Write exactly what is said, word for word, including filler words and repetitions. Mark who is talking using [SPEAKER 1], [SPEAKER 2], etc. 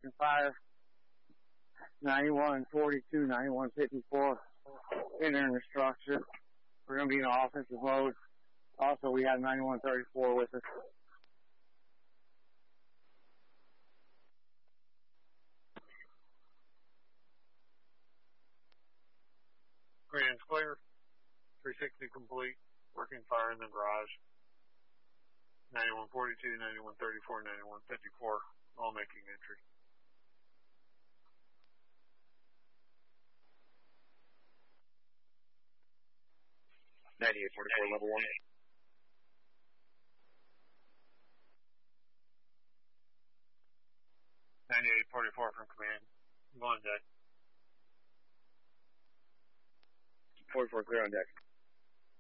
[SPEAKER 1] working fire. ninety-one forty-two, ninety-one fifty-four entering the structure. We're going to be in an offensive mode. Also, we have ninety-one thirty-four with us.
[SPEAKER 2] Grand's clear. three sixty complete. Working fire in the garage. ninety-one forty-two, ninety-one thirty-four, ninety-one fifty-four. All making entry.
[SPEAKER 3] ninety-eight forty-four, level one.
[SPEAKER 2] ninety-eight forty-four from command. Go on deck.
[SPEAKER 3] forty-four clear on deck.